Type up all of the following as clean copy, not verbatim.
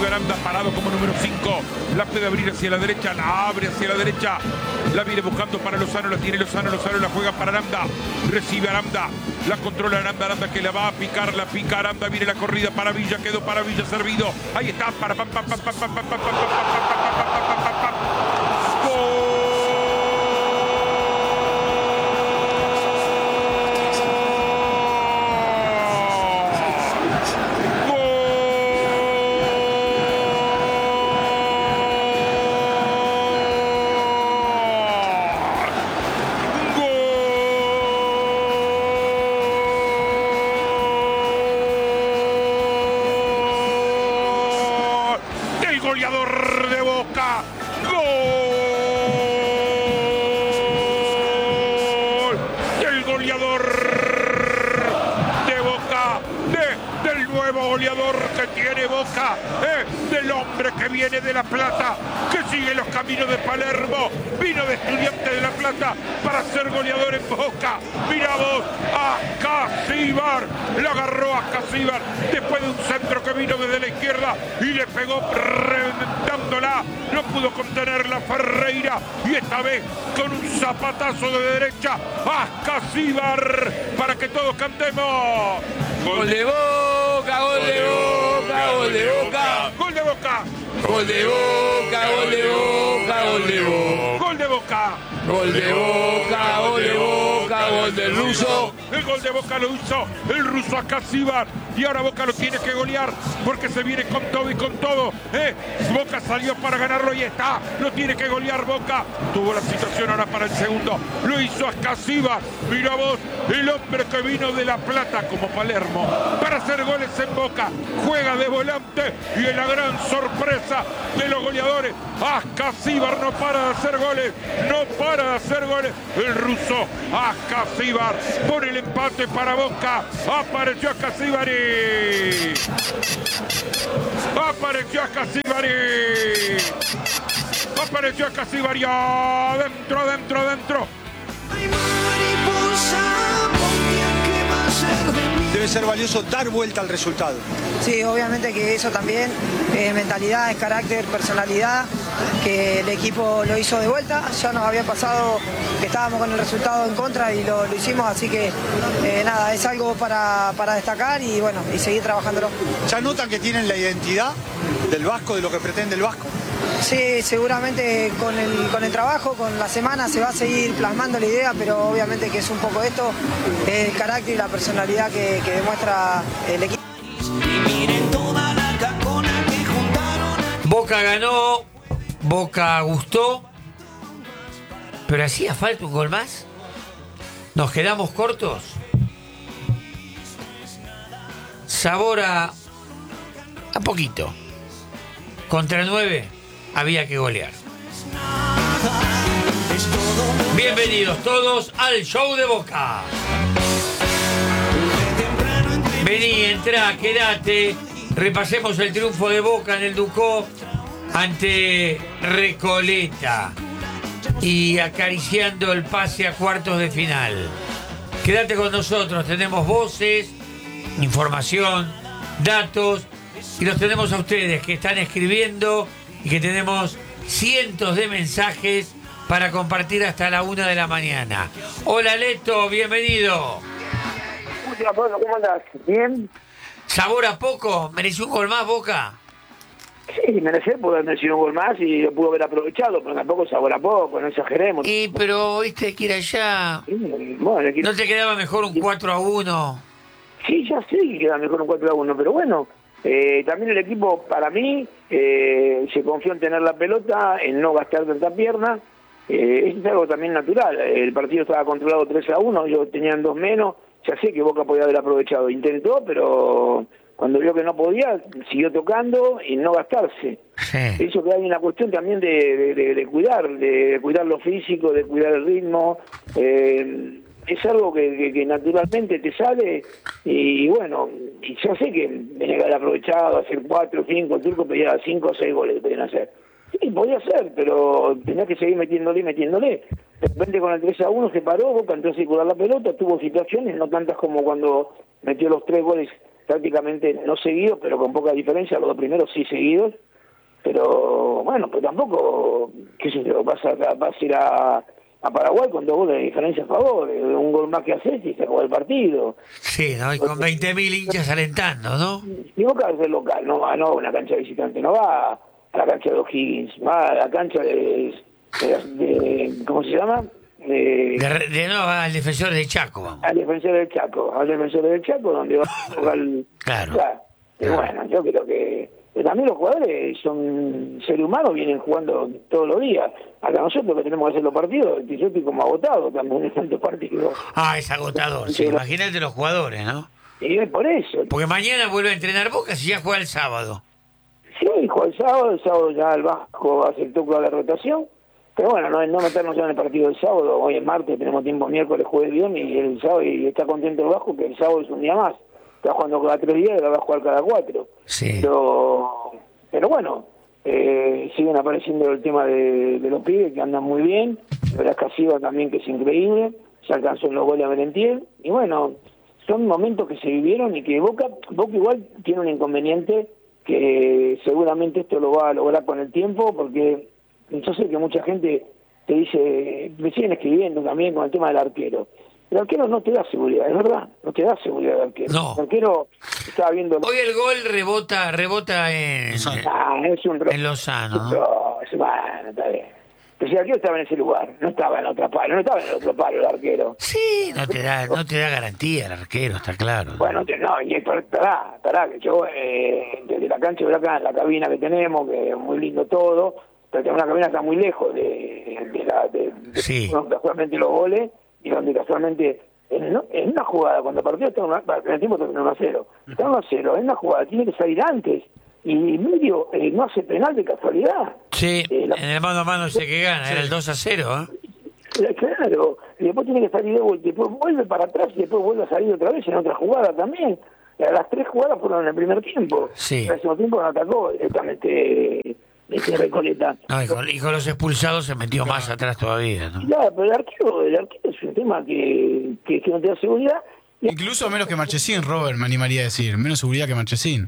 recibe Aranda parado como número 5. La puede abrir hacia la derecha, la abre hacia la derecha. La viene buscando para Lozano, la tiene Lozano la juega para Aranda. Recibe Aranda, la controla Aranda que la va a picar, la pica Aranda, viene la corrida para Villa, quedó para Villa servido. Ahí está, para pam. Goleador de Boca, gol del goleador de Boca, del nuevo goleador que tiene Boca, del hombre que viene de La Plata, que sigue los caminos de Palermo, vino de Estudiantes de La Plata para ser goleador en Boca. Mira vos, Ascasíbar, lo agarró Ascasíbar después de un centro que vino desde la izquierda y le pegó reventándola, no pudo contenerla Ferreira y esta vez con un zapatazo de derecha, Ascasíbar, para que todos cantemos. Gol de Boca, gol de Boca, gol de Boca, Gol de Boca, gol de Boca, gol de Boca, gol de Boca, gol de Boca, gol de Boca, gol de Boca, gol del ruso. El gol de Boca lo hizo el ruso Ascasíbar y ahora Boca lo tiene que golear porque se viene con todo y con todo. Boca salió para ganarlo y está, lo tiene que golear Boca. Tuvo la situación ahora para el segundo, lo hizo Ascasíbar. Mira vos, el hombre que vino de La Plata como Palermo para hacer goles en Boca, juega de volante y es la gran sorpresa de los goleadores. Ascasíbar no para de hacer goles, no para de hacer goles. El ruso Ascasíbar pone el empate para Boca. Apareció Ascasíbari. Apareció Ascasíbari. Apareció Ascasíbari. Adentro. Debe ser valioso dar vuelta al resultado. Sí, obviamente que eso también, mentalidad, es carácter, personalidad, que el equipo lo hizo de vuelta. Ya nos había pasado que estábamos con el resultado en contra y lo hicimos, así que nada, es algo para destacar y bueno, y seguir trabajándolo. ¿Ya notan que tienen la identidad del Vasco, de lo que pretende el Vasco? Sí, seguramente con el trabajo, con la semana se va a seguir plasmando la idea, pero obviamente que es un poco esto, el carácter y la personalidad que demuestra el equipo. Boca ganó, Boca gustó, pero hacía falta un gol más. Nos quedamos cortos. Sabor a poquito. Contra 9 había que golear. Bienvenidos todos al show de Boca. Vení, entrá, quédate. Repasemos el triunfo de Boca en el Ducó ante Recoleta y acariciando el pase a cuartos de final. Quédate con nosotros, tenemos voces, información, datos y los tenemos a ustedes que están escribiendo y que tenemos cientos de mensajes para compartir hasta la 1 de la mañana. Hola Leto, bienvenido. ¿Cómo andás? ¿Bien? ¿Sabor a poco? ¿Mereció un gol más Boca? Sí, pudo haber merecido un gol más y lo pudo haber aprovechado, pero tampoco sabor a poco, no exageremos. Pero viste que ir allá. Bueno, ¿No te quedaba mejor un 4-1? Sí, ya sé que queda mejor un 4-1, pero bueno, también el equipo, para mí, se confió en tener la pelota, en no gastar tanta pierna. Eso es algo también natural. El partido estaba controlado 3-1, ellos tenían 2 menos. Ya sé que Boca podía haber aprovechado. Intentó, pero cuando vio que no podía, siguió tocando y no gastarse. Sí. Eso que hay una cuestión también de cuidar lo físico, de cuidar el ritmo. Es algo que naturalmente te sale y bueno, y yo sé que tenía que haber aprovechado, hacer 4, 5, el Turco pedía 5 o 6 goles que podían hacer. Sí, podía ser, pero tenía que seguir metiéndole. De repente con el 3-1 se paró, Boca entró a circular la pelota, tuvo situaciones, no tantas como cuando metió los 3 goles prácticamente no seguidos, pero con poca diferencia, los dos primeros sí seguidos, pero bueno, pues tampoco, qué sé yo, vas a ir a Paraguay con 2 goles de diferencia a favor, un gol más que haces y se acabó el partido. Sí, ¿no? Y con 20.000 hinchas alentando, ¿no? Y Boca es el local, no va a una cancha visitante, no va a la cancha de O'Higgins, va a la cancha de ¿cómo se llama? No, al Defensor del Chaco, vamos. Al Defensor del Chaco, donde va a jugar Claro. Y bueno, yo creo que también los jugadores son seres humanos, vienen jugando todos los días. Acá nosotros que tenemos que hacer los partidos, yo estoy como agotado también en tantos partidos. Es agotador, sí. Imagínate los jugadores, ¿no? Y es por eso. Porque mañana vuelve a entrenar Boca si ya juega el sábado. Sí, juega el sábado ya el Vasco aceptó toda la rotación. Pero bueno, no meternos ya en el partido del sábado. Hoy es martes, tenemos tiempo miércoles, jueves, viernes y el sábado, y está contento el Vasco que el sábado es un día más. Está jugando cada 3 días y ahora va a jugar cada 4. Sí. Pero bueno, siguen apareciendo el tema de los pibes que andan muy bien. Verás Casiva también, que es increíble. Se alcanzó en los goles a Merentiel. Y bueno, son momentos que se vivieron y que Boca igual tiene un inconveniente que seguramente esto lo va a lograr con el tiempo, porque yo sé que mucha gente te dice, me siguen escribiendo también con el tema del arquero. El arquero no te da seguridad, es verdad, no te da seguridad el arquero. No. El arquero estaba viendo... Hoy el gol rebota en Lozano, ¿no? Bueno, está bien. Pero si el arquero estaba en ese lugar, no estaba en otro palo el arquero. Sí, no te da garantía el arquero, está claro. Bueno, y estará, que yo desde la cancha de acá, en la cabina que tenemos, que es muy lindo todo, pero tenemos una cabina que está muy lejos de Sí. donde casualmente los goles, y donde casualmente en una jugada, cuando el partido está en el tiempo está 1-0, está 1-0, en una jugada tiene que salir antes, y medio no hace penal de casualidad. Sí, en el mano a mano sé que gana, era el 2-0, ¿eh? Claro, y después tiene que salir de vuelta, y después vuelve para atrás y después vuelve a salir otra vez en otra jugada también. Las 3 jugadas fueron en el primer tiempo. Sí. En el segundo tiempo no atacó directamente Recoleta. No, y con los expulsados se metió más atrás todavía, ¿no? Claro, pero el arquero es un tema que no te da seguridad. Incluso menos que Marchesín, Robert, me animaría a decir. Menos seguridad que Marchesín.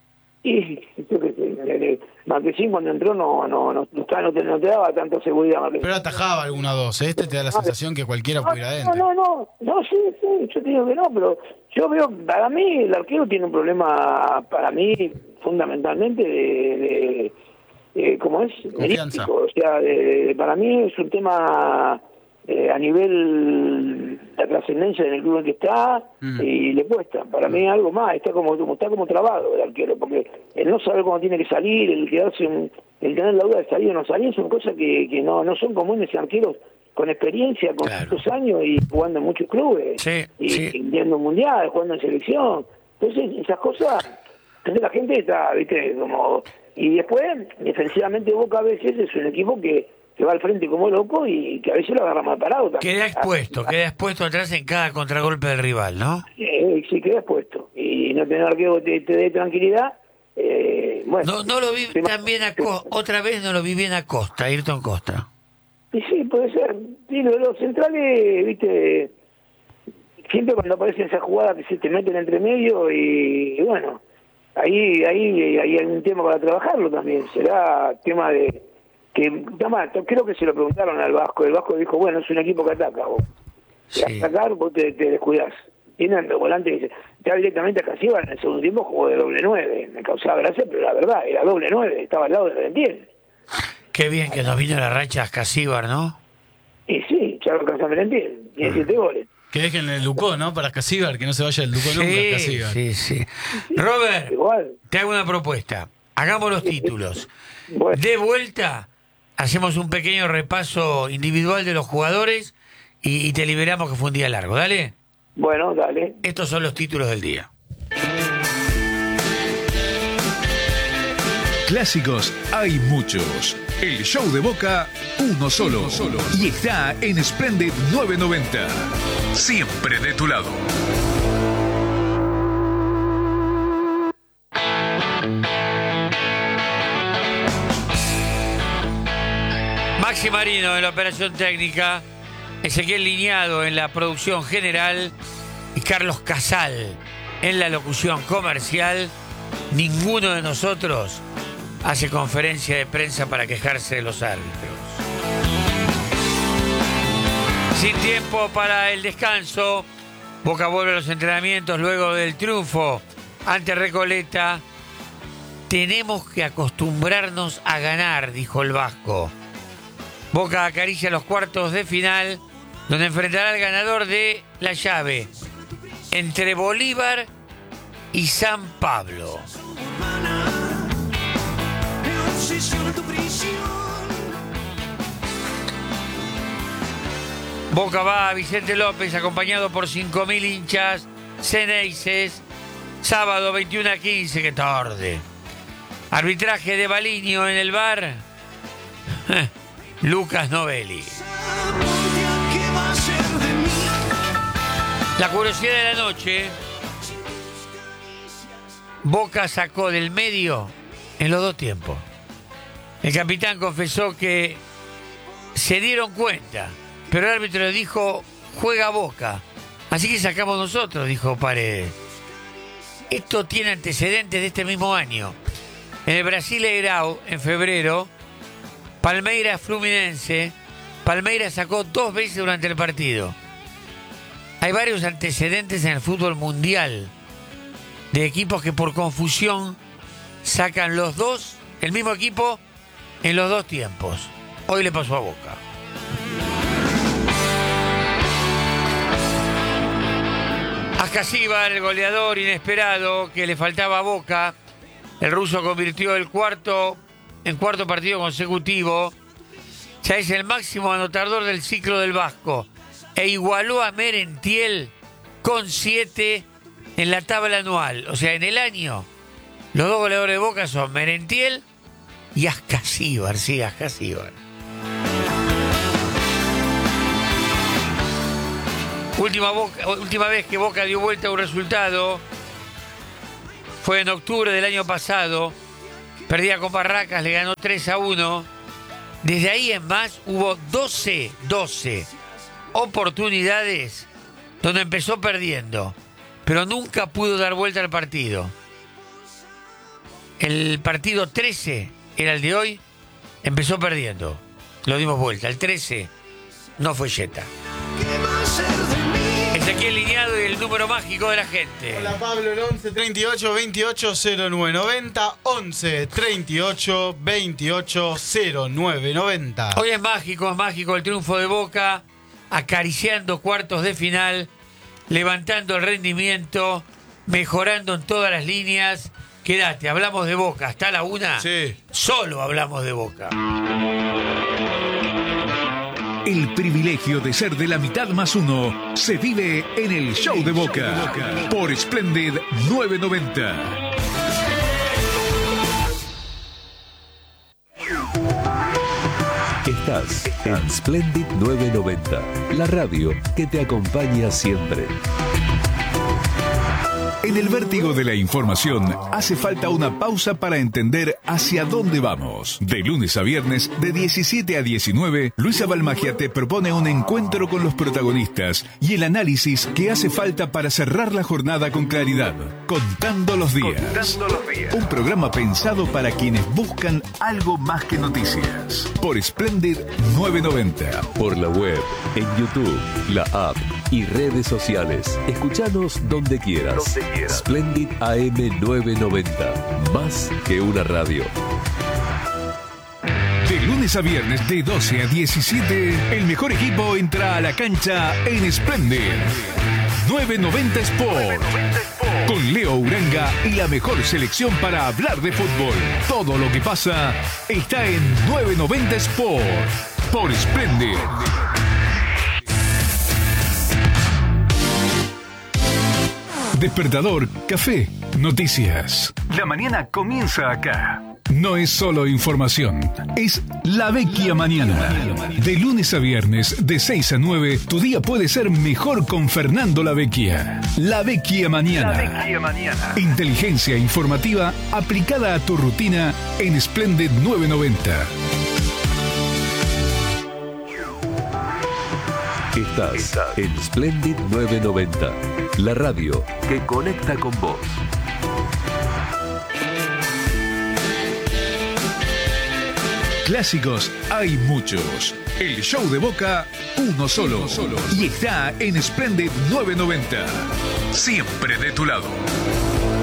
Y yo qué sé, Marquesín cuando entró no te daba tanta seguridad, Marquesín. Pero atajaba alguna 2, ¿eh? Te da la sensación que cualquiera puede ir adentro. No, sí, yo te digo que no, pero yo veo, para mí el arquero tiene un problema, para mí, fundamentalmente de ¿cómo es? Confianza. Merístico. O sea, para mí es un tema a nivel la trascendencia en el club en que está, y le cuesta. Para mí algo más, está como trabado el arquero, porque el no saber cómo tiene que salir, el quedarse el tener la duda de salir o no salir, son cosas que no son comunes en arqueros con experiencia, con muchos años y jugando en muchos clubes, viendo un mundial, jugando en selección. Entonces esas cosas, entonces la gente está, viste, como... Y después, defensivamente Boca a veces es un equipo que va al frente como loco y que a veces lo agarra mal parado también. Queda expuesto atrás en cada contragolpe del rival, ¿no? Sí, queda expuesto. Y no tener arquero que te dé tranquilidad, bueno... No lo vi tan bien otra vez no lo vi bien a Costa, Ayrton Costa. Y sí, puede ser. Sí, los centrales, viste, siempre cuando aparecen esas jugadas que se te meten entre medio y bueno... Ahí hay un tema para trabajarlo también. Será tema de que creo que se lo preguntaron al Vasco. El Vasco dijo, bueno, es un equipo que ataca vos. Sí. Y atacar vos te descuidás. Tienen el volante que dice, ya directamente a Casiva en el segundo tiempo jugó de doble 9. Me causaba gracia, pero la verdad, era doble 9, estaba al lado de Merentiel. Qué bien que nos vino la racha Casíbar, ¿no? Y sí, ya lo alcanzó a Merentiel, tiene 7 goles. Que dejen el Ducó, ¿no? Para Casíbar, que no se vaya el Ducó nunca, Casíbar. Sí. Robert, Igual. te hago una propuesta. Hagamos los títulos. Bueno. De vuelta, hacemos un pequeño repaso individual de los jugadores y te liberamos, que fue un día largo. Dale. Bueno, dale. Estos son los títulos del día. Clásicos hay muchos. El show de Boca, uno solo. Y está en Splendid 990. Siempre de tu lado. Maxi Marino en la operación técnica, Ezequiel Liñado en la producción general y Carlos Casal en la locución comercial, ninguno de nosotros hace conferencia de prensa para quejarse de los árbitros. Sin tiempo para el descanso, Boca vuelve a los entrenamientos luego del triunfo ante Recoleta. Tenemos que acostumbrarnos a ganar, dijo el vasco. Boca acaricia los cuartos de final, donde enfrentará al ganador de la llave entre Bolívar y San Pablo. Boca va a Vicente López acompañado por 5.000 hinchas ceneices, sábado 21:15, que tarde. Arbitraje de Baliño en el VAR, Lucas Novelli. La curiosidad de la noche, Boca sacó del medio en los dos tiempos. El capitán confesó que se dieron cuenta, pero el árbitro dijo, juega Boca. Así que sacamos nosotros, dijo Paredes. Esto tiene antecedentes de este mismo año. En el Brasileirão, en febrero, Palmeiras Fluminense, Palmeiras sacó 2 veces durante el partido. Hay varios antecedentes en el fútbol mundial de equipos que por confusión sacan los dos, el mismo equipo, en los dos tiempos. Hoy le pasó a Boca. Ascasíbar, el goleador inesperado que le faltaba a Boca. El ruso convirtió el cuarto partido consecutivo. Ya es el máximo anotador del ciclo del vasco. E igualó a Merentiel con 7 en la tabla anual. O sea, en el año, los dos goleadores de Boca son Merentiel y Ascasíbar. Sí, Ascasíbar. Última vez que Boca dio vuelta a un resultado fue en octubre del año pasado. Perdía con Barracas, le ganó 3-1. Desde ahí en más hubo 12 oportunidades donde empezó perdiendo, pero nunca pudo dar vuelta al partido. El partido 13 era el de hoy, empezó perdiendo, lo dimos vuelta. El 13 no fue Jetta. Ezequiel Liñado y el número mágico de la gente. Hola Pablo, el 11 38 28 09 90, 11 38 28 09 90. Hoy es mágico el triunfo de Boca, acariciando cuartos de final, levantando el rendimiento, mejorando en todas las líneas. Quédate, hablamos de Boca hasta la 1. Sí. Solo hablamos de Boca. El privilegio de ser de la mitad más uno se vive en el show de Boca por Splendid 990. Estás en Splendid 990, la radio que te acompaña siempre. En el vértigo de la información hace falta una pausa para entender hacia dónde vamos. De lunes a viernes, de 17 a 19, Luisa Balmagia te propone un encuentro con los protagonistas y el análisis que hace falta para cerrar la jornada con claridad. Contando los días. Un programa pensado para quienes buscan algo más que noticias. Por Splendid 990. Por la web, en YouTube, la app y redes sociales. Escuchanos donde quieras. Splendid AM 990. Más que una radio. De lunes a viernes de 12 a 17, el mejor equipo entra a la cancha en Splendid 990 Sport. Con Leo Uranga y la mejor selección para hablar de fútbol. Todo lo que pasa está en 990 Sport. Por Splendid. Despertador, café, noticias. La mañana comienza acá. No es solo información, es La Vecchia Mañana. De lunes a viernes, de 6 a 9, tu día puede ser mejor con Fernando La Vecchia. La Vecchia Mañana. Inteligencia informativa aplicada a tu rutina en Splendid 990. Estás en Splendid 990. la radio que conecta con vos. Clásicos hay muchos. El show de Boca, uno solo. Y está en Splendid 990. Siempre de tu lado.